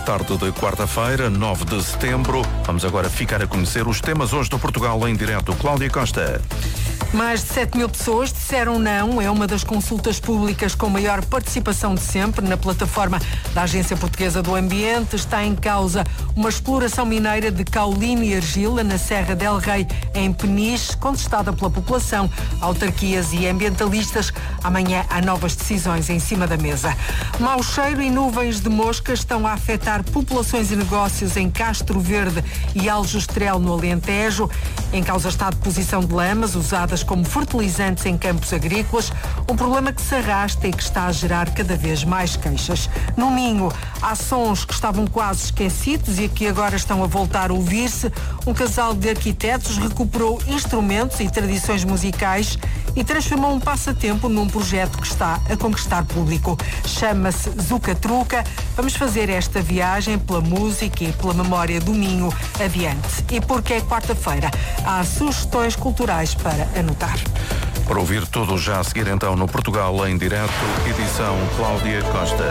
tarde de quarta-feira, 9 de setembro. Vamos agora ficar a conhecer os temas hoje do Portugal em direto. Cláudia Costa. Mais de 7 mil pessoas disseram não. É uma das consultas públicas com maior participação de sempre. Na plataforma da Agência Portuguesa do Ambiente está em causa uma exploração mineira de caolina e argila na Serra del Rei, em Peniche, contestada pela população, autarquias e ambientalistas. Amanhã há novas decisões em cima da mesa. Mau cheiro e nuvens de moscas estão a afetar populações e negócios em Castro Verde e Aljustrel, no Alentejo. Em causa está a deposição de lamas usadas como fertilizantes em campos agrícolas, um problema que se arrasta e que está a gerar cada vez mais queixas. No Minho, há sons que estavam quase esquecidos e que agora estão a voltar a ouvir-se. Um casal de arquitetos recuperou instrumentos e tradições musicais e transformou um passatempo num projeto que está a conquistar público. Chama-se Zuca Truca. Vamos fazer esta viagem pela música e pela memória do Minho adiante. E porque é quarta-feira, há sugestões culturais para anotar. Para ouvir tudo já a seguir então no Portugal em direto, edição Cláudia Costa.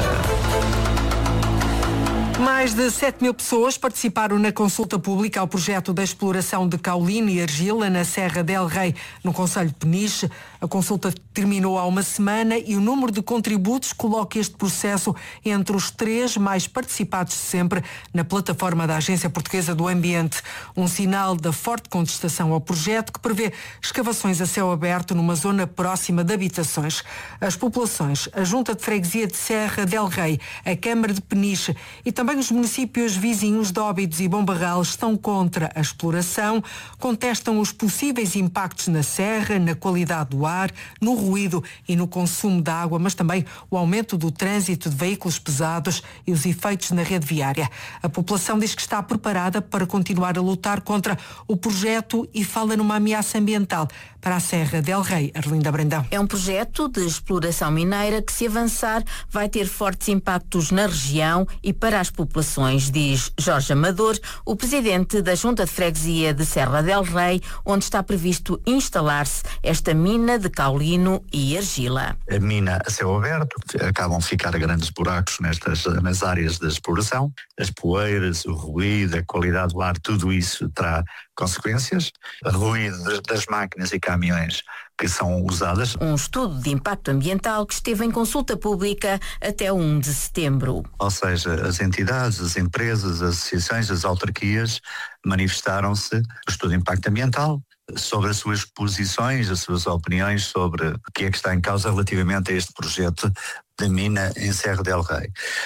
Mais de 7 mil pessoas participaram na consulta pública ao projeto da exploração de caolina e argila na Serra del Rei, no concelho de Peniche. A consulta terminou há uma semana e o número de contributos coloca este processo entre os 3 mais participados de sempre na plataforma da Agência Portuguesa do Ambiente. Um sinal da forte contestação ao projeto, que prevê escavações a céu aberto numa zona próxima de habitações. As populações, a Junta de Freguesia de Serra del Rei, a Câmara de Peniche e também os municípios vizinhos de Óbidos e Bombarral estão contra a exploração, contestam os possíveis impactos na serra, na qualidade do ar, no ruído e no consumo de água, mas também o aumento do trânsito de veículos pesados e os efeitos na rede viária. A população diz que está preparada para continuar a lutar contra o projeto e fala numa ameaça ambiental para a Serra del Rei. Arlinda Brandão. É um projeto de exploração mineira que, se avançar, vai ter fortes impactos na região e para as populações, diz Jorge Amador, o presidente da Junta de Freguesia de Serra del Rei, onde está previsto instalar-se esta mina de caolino e argila. A mina a céu aberto, acabam de ficar grandes buracos nas áreas de exploração, as poeiras, o ruído, a qualidade do ar, tudo isso terá consequências, ruído das máquinas e caminhões que são usadas. Um estudo de impacto ambiental que esteve em consulta pública até 1 de setembro. Ou seja, as entidades, as empresas, as associações, as autarquias manifestaram-se no estudo de impacto ambiental sobre as suas posições, as suas opiniões sobre o que é que está em causa relativamente a este projeto da mina em Serra del Rei.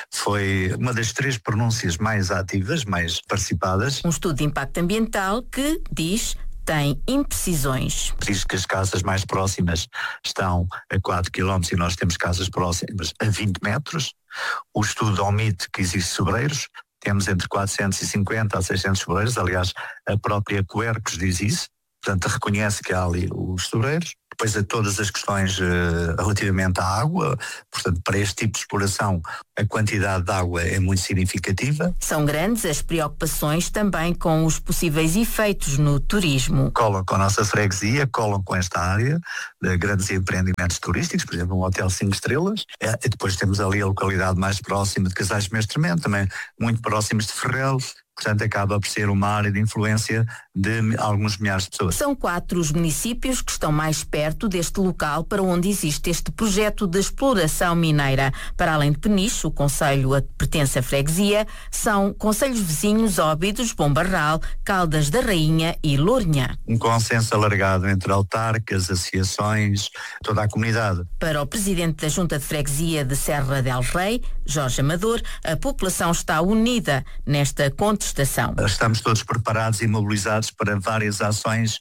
Foi uma das 3 pronúncias mais ativas, mais participadas. Um estudo de impacto ambiental que, diz, tem imprecisões. Diz que as casas mais próximas estão a 4 km e nós temos casas próximas a 20 metros. O estudo omite que existem sobreiros. Temos entre 450 a 600 sobreiros. Aliás, a própria Quercus diz isso. Portanto, reconhece que há ali os sobreiros. Depois, a todas as questões relativamente à água. Portanto, para este tipo de exploração, a quantidade de água é muito significativa. São grandes as preocupações também com os possíveis efeitos no turismo. Colam com a nossa freguesia, colam com esta área de grandes empreendimentos turísticos, por exemplo, um hotel 5 estrelas. E depois temos ali a localidade mais próxima de Casais de Mestramento, também muito próximos de Ferrel. Portanto, acaba por ser uma área de influência de alguns milhares de pessoas. São 4 os municípios que estão mais perto deste local para onde existe este projeto de exploração mineira. Para além de Peniche, o concelho a que pertence à freguesia, são concelhos vizinhos Óbidos, Bombarral, Caldas da Rainha e Lourinhã. Um consenso alargado entre autarcas, associações, toda a comunidade. Para o presidente da Junta de Freguesia de Serra del Rei, Jorge Amador, a população está unida nesta contestação. Estamos todos preparados e mobilizados para várias ações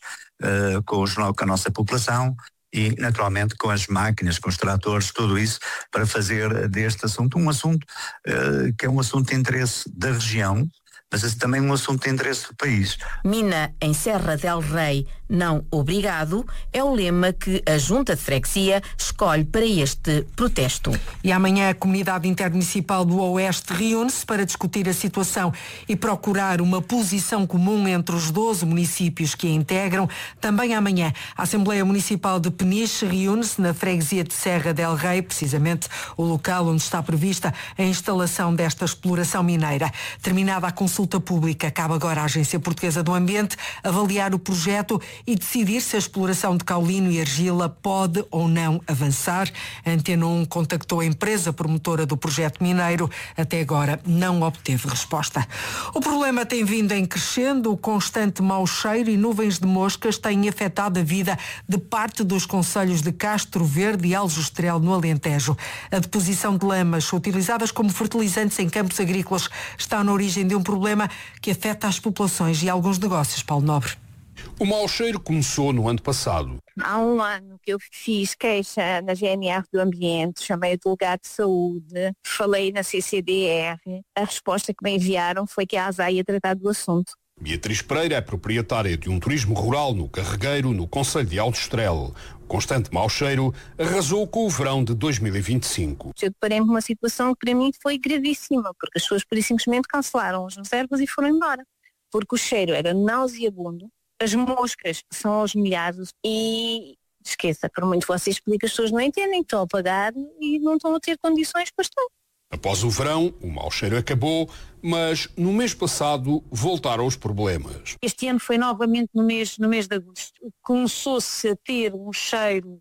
com a nossa população e, naturalmente, com as máquinas, com os tratores, tudo isso, para fazer deste assunto um assunto que é um assunto de interesse da região, mas esse também é um assunto de interesse do país. Mina em Serra del Rei, não obrigado, é o lema que a Junta de Freguesia escolhe para este protesto. E amanhã a Comunidade Intermunicipal do Oeste reúne-se para discutir a situação e procurar uma posição comum entre os 12 municípios que a integram. Também amanhã a Assembleia Municipal de Peniche reúne-se na freguesia de Serra del Rei, precisamente o local onde está prevista a instalação desta exploração mineira. Terminada a consulta pública, cabe agora à Agência Portuguesa do Ambiente avaliar o projeto e decidir se a exploração de caolino e argila pode ou não avançar. A Antena 1 contactou a empresa promotora do projeto mineiro, até agora não obteve resposta. O problema tem vindo em crescendo, o constante mau cheiro e nuvens de moscas têm afetado a vida de parte dos concelhos de Castro Verde e Aljustrel, no Alentejo. A deposição de lamas utilizadas como fertilizantes em campos agrícolas está na origem de um problema que afeta as populações e alguns negócios. Paulo Nobre. O mau cheiro começou no ano passado. Há um ano que eu fiz queixa na GNR do Ambiente, chamei o delegado de saúde, falei na CCDR. A resposta que me enviaram foi que a ASA ia tratar do assunto. Beatriz Pereira é proprietária de um turismo rural no Carregueiro, no concelho de Aljustrel. O constante mau cheiro arrasou com o verão de 2025. Eu deparei-me com uma situação que para mim foi gravíssima, porque as pessoas por simplesmente cancelaram as reservas e foram embora. Porque o cheiro era nauseabundo, as moscas são aos milhares e, esqueça, por muito que você explique, as pessoas não entendem, estão a pagar e não estão a ter condições para estar. Após o verão, o mau cheiro acabou, mas no mês passado voltaram os problemas. Este ano foi novamente no mês de agosto. Começou-se a ter um cheiro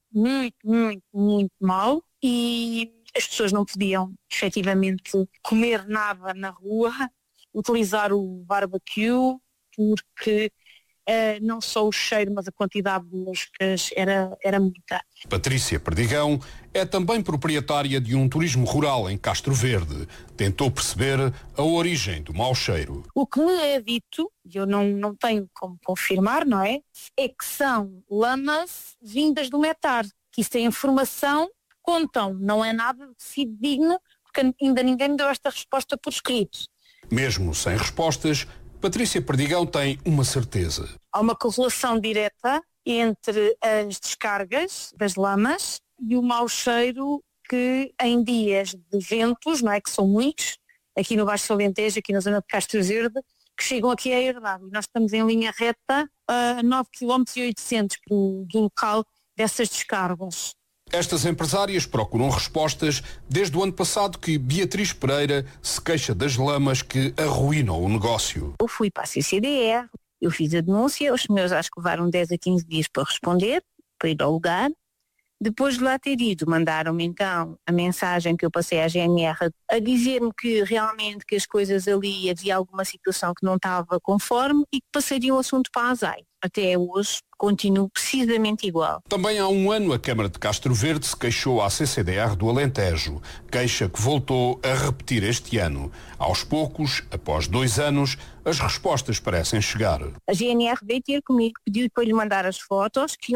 muito mau e as pessoas não podiam efetivamente comer nada na rua, utilizar o barbecue, porque não só o cheiro, mas a quantidade de moscas era muita. Patrícia Perdigão é também proprietária de um turismo rural em Castro Verde. Tentou perceber a origem do mau cheiro. O que me é dito, e eu não tenho como confirmar, não é? É que são lamas vindas do metar. Que isso é informação que contam, não é nada de fidedigno, porque ainda ninguém me deu esta resposta por escrito. Mesmo sem respostas, Patrícia Perdigão tem uma certeza. Há uma correlação direta entre as descargas das lamas e o mau cheiro que em dias de ventos, não é, que são muitos, aqui no Baixo Alentejo, aqui na zona de Castro Verde, que chegam aqui a herdade. E nós estamos em linha reta a 9,8 km do local dessas descargas. Estas empresárias procuram respostas desde o ano passado que Beatriz Pereira se queixa das lamas que arruinam o negócio. Eu fui para a CCDR, eu fiz a denúncia, os senhores acho que levaram 10 a 15 dias para responder, para ir ao lugar. Depois de lá ter ido, mandaram-me então a mensagem que eu passei à GNR a dizer-me que realmente que as coisas ali havia alguma situação que não estava conforme e que passaria o assunto para a ASAI. Até hoje continuo precisamente igual. Também há um ano a Câmara de Castro Verde se queixou à CCDR do Alentejo, queixa que voltou a repetir este ano. Aos poucos, após 2 anos, as respostas parecem chegar. A GNR veio ter comigo, pediu para lhe mandar as fotos, que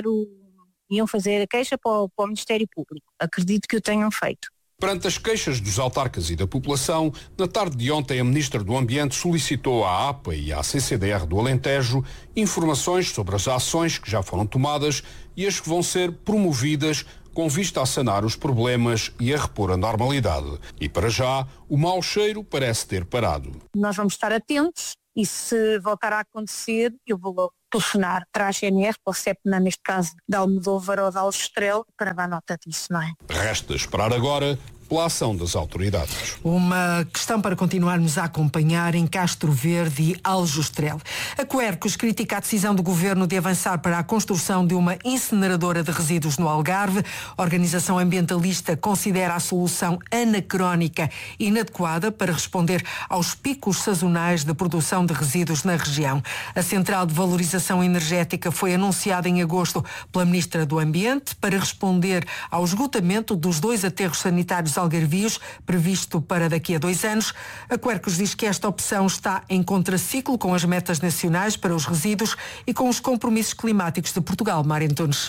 iam fazer a queixa para o Ministério Público. Acredito que o tenham feito. Perante as queixas dos autarcas e da população, na tarde de ontem a Ministra do Ambiente solicitou à APA e à CCDR do Alentejo informações sobre as ações que já foram tomadas e as que vão ser promovidas com vista a sanar os problemas e a repor a normalidade. E para já, o mau cheiro parece ter parado. Nós vamos estar atentos e se voltar a acontecer, eu vou logo telefonar para a GNR, para o CEPNA, neste caso de Almodóvar ou de Aljustrel, para dar nota disso, não é? Resta esperar agora pela ação das autoridades. Uma questão para continuarmos a acompanhar em Castro Verde e Aljustrel. A Quercus critica a decisão do Governo de avançar para a construção de uma incineradora de resíduos no Algarve. A organização ambientalista considera a solução anacrónica e inadequada para responder aos picos sazonais de produção de resíduos na região. A Central de Valorização Energética foi anunciada em agosto pela Ministra do Ambiente para responder ao esgotamento dos 2 aterros sanitários algarvios, previsto para daqui a 2 anos. A Quercus diz que esta opção está em contraciclo com as metas nacionais para os resíduos e com os compromissos climáticos de Portugal. Mário Antunes.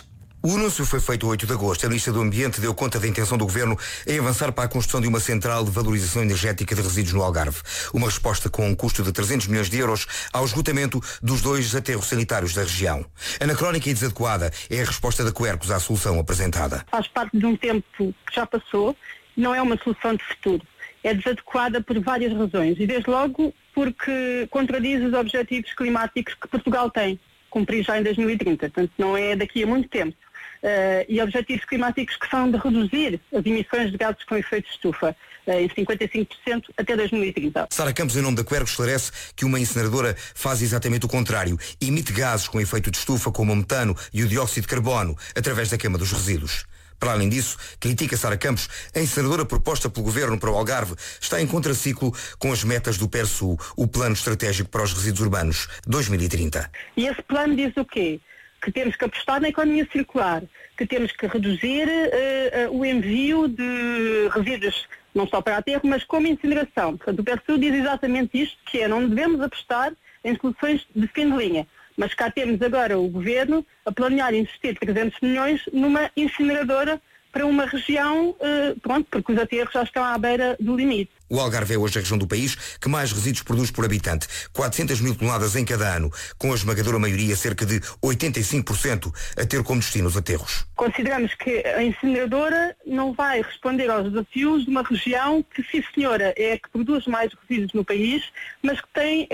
O anúncio foi feito 8 de agosto. A Ministra do Ambiente deu conta da intenção do Governo em avançar para a construção de uma central de valorização energética de resíduos no Algarve. Uma resposta com um custo de 300 milhões de euros ao esgotamento dos 2 aterros sanitários da região. Anacrónica e desadequada é a resposta da Quercus à solução apresentada. Faz parte de um tempo que já passou, não é uma solução de futuro. É desadequada por várias razões e, desde logo, porque contradiz os objetivos climáticos que Portugal tem, cumprir já em 2030, portanto não é daqui a muito tempo. E objetivos climáticos que são de reduzir as emissões de gases com efeito de estufa em 55% até 2030. Sara Campos, em nome da Quercus, esclarece que uma incineradora faz exatamente o contrário. Emite gases com efeito de estufa como o metano e o dióxido de carbono através da queima dos resíduos. Para além disso, critica Sara Campos, a incineradora proposta pelo Governo para o Algarve está em contraciclo com as metas do PERSU, o Plano Estratégico para os Resíduos Urbanos 2030. E esse plano diz o quê? Que temos que apostar na economia circular, que temos que reduzir o envio de resíduos, não só para aterro, mas como incineração. Portanto, o PERSU diz exatamente isto, que é não devemos apostar em soluções de fim de linha. Mas cá temos agora o Governo a planear investir 300 milhões numa incineradora para uma região, porque os aterros já estão à beira do limite. O Algarve é hoje a região do país que mais resíduos produz por habitante, 400 mil toneladas em cada ano, com a esmagadora maioria, cerca de 85%, a ter como destino os aterros. Consideramos que a incineradora não vai responder aos desafios de uma região que, sim senhora, é a que produz mais resíduos no país, mas que tem,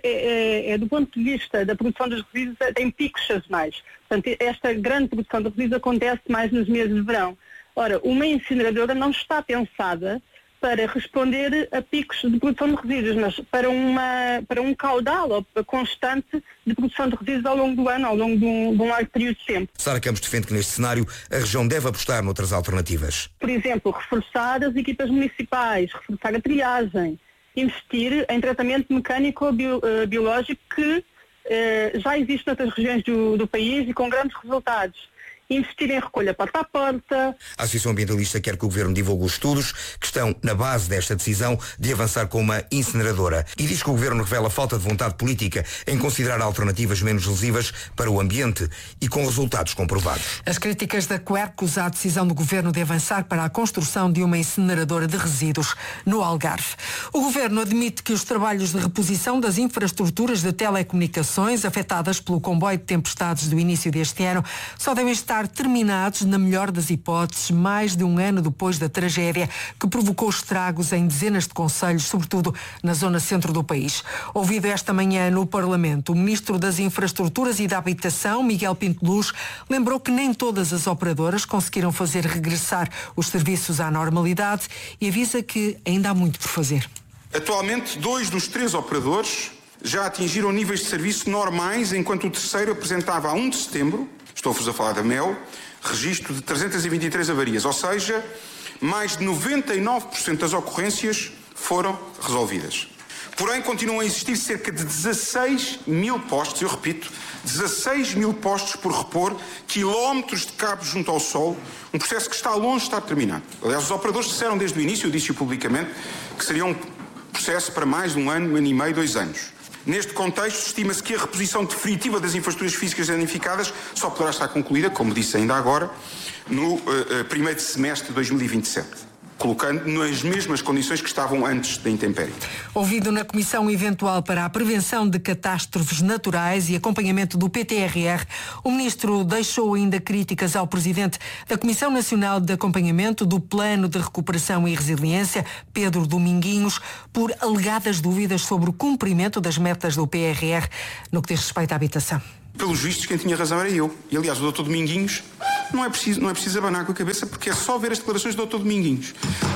do ponto de vista da produção dos resíduos, tem picos sazonais. Portanto, esta grande produção de resíduos acontece mais nos meses de verão. Ora, uma incineradora não está pensada para responder a picos de produção de resíduos, mas para um caudal constante de produção de resíduos ao longo do ano, ao longo de um largo período de tempo. Sara Campos defende que neste cenário a região deve apostar noutras alternativas. Por exemplo, reforçar as equipas municipais, reforçar a triagem, investir em tratamento mecânico ou biológico que já existe noutras regiões do país e com grandes resultados. Investir em recolha porta a porta. A Associação Ambientalista quer que o Governo divulgue os estudos que estão na base desta decisão de avançar com uma incineradora e diz que o Governo revela falta de vontade política em considerar alternativas menos lesivas para o ambiente e com resultados comprovados. As críticas da Quercus à decisão do Governo de avançar para a construção de uma incineradora de resíduos no Algarve. O Governo admite que os trabalhos de reposição das infraestruturas de telecomunicações afetadas pelo comboio de tempestades do início deste ano só devem estar terminados, na melhor das hipóteses, mais de um ano depois da tragédia que provocou estragos em dezenas de concelhos, sobretudo na zona centro do país. Ouvido esta manhã no Parlamento, o Ministro das Infraestruturas e da Habitação, Miguel Pinto Luz, lembrou que nem todas as operadoras conseguiram fazer regressar os serviços à normalidade e avisa que ainda há muito por fazer. Atualmente, 2 dos 3 operadores já atingiram níveis de serviço normais, enquanto o terceiro apresentava a 1 de setembro, estou-vos a falar da MEL, registro de 323 avarias, ou seja, mais de 99% das ocorrências foram resolvidas. Porém, continuam a existir cerca de 16 mil postos, eu repito, 16 mil postos por repor, quilómetros de cabos junto ao solo, um processo que está longe de estar terminado. Aliás, os operadores disseram desde o início, eu disse-o publicamente, que seria um processo para mais de um ano e meio, 2 anos. Neste contexto, estima-se que a reposição definitiva das infraestruturas físicas danificadas só poderá estar concluída, como disse ainda agora, no primeiro semestre de 2027, colocando nas mesmas condições que estavam antes da intempérie. Ouvido na Comissão Eventual para a Prevenção de Catástrofes Naturais e Acompanhamento do PTRR, o Ministro deixou ainda críticas ao Presidente da Comissão Nacional de Acompanhamento do Plano de Recuperação e Resiliência, Pedro Dominguinhos, por alegadas dúvidas sobre o cumprimento das metas do PRR no que diz respeito à habitação. Pelos vistos, quem tinha razão era eu. E, aliás, o Dr. Dominguinhos não é preciso abanar com a cabeça, porque é só ver as declarações do Dr. Dominguinhos.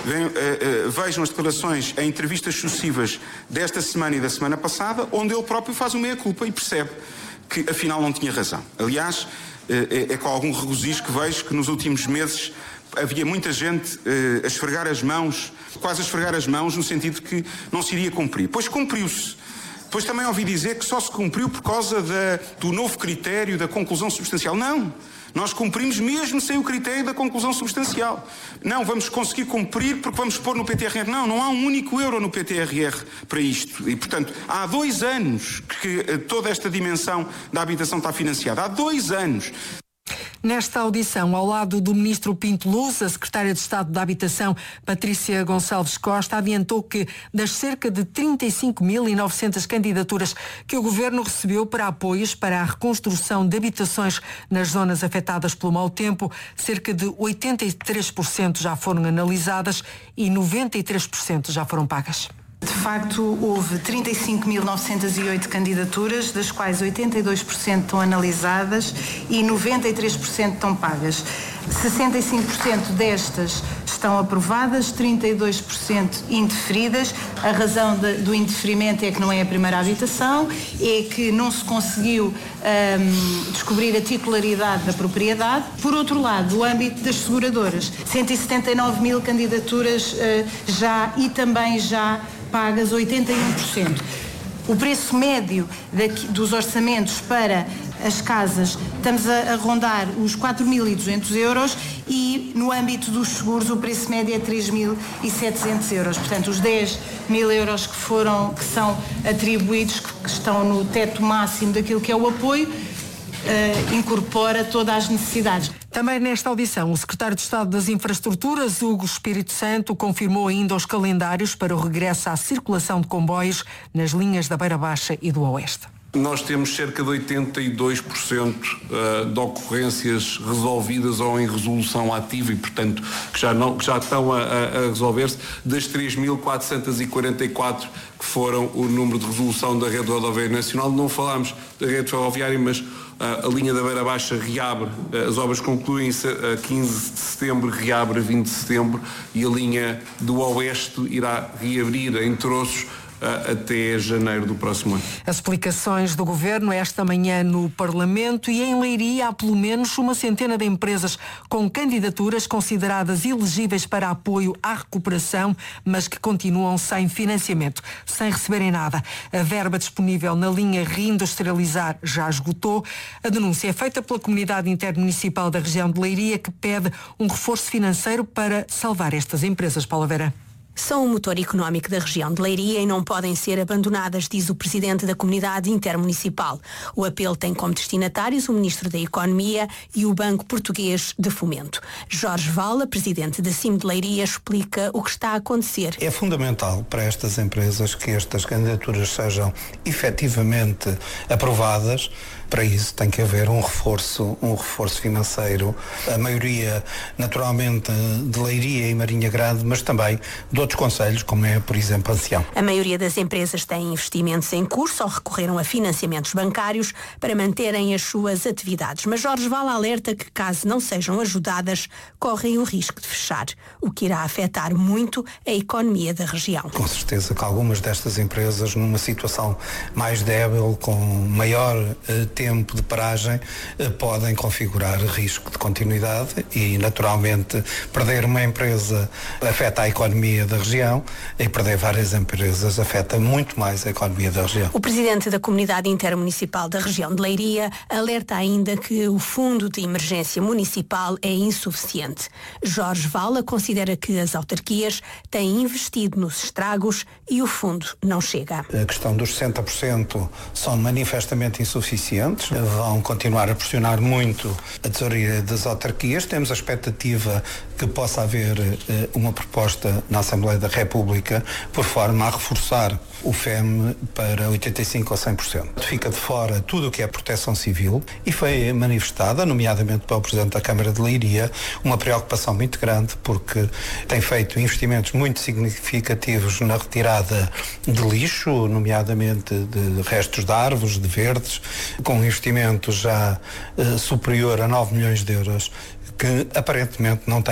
Vejam as declarações em entrevistas sucessivas desta semana e da semana passada, onde ele próprio faz uma meia-culpa e percebe que, afinal, não tinha razão. Aliás, é com algum regozijo que vejo que nos últimos meses havia muita gente a esfregar as mãos, quase a esfregar as mãos, no sentido que não se iria cumprir. Pois cumpriu-se. Depois também ouvi dizer que só se cumpriu por causa do novo critério da conclusão substancial. Não, nós cumprimos mesmo sem o critério da conclusão substancial. Não, vamos conseguir cumprir porque vamos pôr no PTRR. Não há um único euro no PTRR para isto. E, portanto, há 2 anos que toda esta dimensão da habitação está financiada. Há 2 anos. Nesta audição, ao lado do ministro Pinto Luz, a secretária de Estado da Habitação, Patrícia Gonçalves Costa, adiantou que das cerca de 35.900 candidaturas que o governo recebeu para apoios para a reconstrução de habitações nas zonas afetadas pelo mau tempo, cerca de 83% já foram analisadas e 93% já foram pagas. De facto, houve 35.908 candidaturas, das quais 82% estão analisadas e 93% estão pagas. 65% destas estão aprovadas, 32% indeferidas. A razão do indeferimento é que não é a primeira habitação, é que não se conseguiu descobrir a titularidade da propriedade. Por outro lado, o âmbito das seguradoras, 179 mil candidaturas já e também já pagas 81%. O preço médio dos orçamentos para as casas, estamos a rondar os 4.200 euros e no âmbito dos seguros o preço médio é 3.700 euros. Portanto, os 10.000 euros que são atribuídos, que estão no teto máximo daquilo que é o apoio, incorpora todas as necessidades. Também nesta audição, o secretário de Estado das Infraestruturas, Hugo Espírito Santo, confirmou ainda os calendários para o regresso à circulação de comboios nas linhas da Beira Baixa e do Oeste. Nós temos cerca de 82% de ocorrências resolvidas ou em resolução ativa e, portanto, que já estão a resolver-se. Das 3.444 que foram o número de resolução da rede rodoviária nacional, não falámos da rede ferroviária, mas a linha da Beira Baixa reabre, as obras concluem-se a 15 de setembro, reabre a 20 de setembro e a linha do Oeste irá reabrir em troços até janeiro do próximo ano. As explicações do Governo esta manhã no Parlamento. E em Leiria há pelo menos uma centena de empresas com candidaturas consideradas elegíveis para apoio à recuperação, mas que continuam sem financiamento, sem receberem nada. A verba disponível na linha Reindustrializar já esgotou. A denúncia é feita pela Comunidade Intermunicipal da região de Leiria, que pede um reforço financeiro para salvar estas empresas. Paula Vera. São o motor económico da região de Leiria e não podem ser abandonadas, diz o presidente da Comunidade Intermunicipal. O apelo tem como destinatários o Ministro da Economia e o Banco Português de Fomento. Jorge Vala, presidente da CIM de Leiria, explica o que está a acontecer. É fundamental para estas empresas que estas candidaturas sejam efetivamente aprovadas. Para isso tem que haver um reforço financeiro. A maioria, naturalmente, de Leiria e Marinha Grande, mas também de outros concelhos, como é, por exemplo, Ancião. A maioria das empresas tem investimentos em curso ou recorreram a financiamentos bancários para manterem as suas atividades. Mas Jorge Vala alerta que, caso não sejam ajudadas, correm o risco de fechar, o que irá afetar muito a economia da região. Com certeza que algumas destas empresas, numa situação mais débil, com maior tempo de paragem, podem configurar risco de continuidade e, naturalmente, perder uma empresa afeta a economia da região e perder várias empresas afeta muito mais a economia da região. O presidente da Comunidade Intermunicipal da região de Leiria alerta ainda que o Fundo de Emergência Municipal é insuficiente. Jorge Vala considera que as autarquias têm investido nos estragos e o fundo não chega. A questão dos 60% são manifestamente insuficientes. Vão continuar a pressionar muito a tesouraria das autarquias. Temos a expectativa que possa haver uma proposta na Assembleia da República por forma a reforçar o FEM para 85% ou 100%. Fica de fora tudo o que é proteção civil e foi manifestada, nomeadamente pelo Presidente da Câmara de Leiria, uma preocupação muito grande porque tem feito investimentos muito significativos na retirada de lixo, nomeadamente de restos de árvores, de verdes, com um investimento já superior a 9 milhões de euros, que aparentemente não tem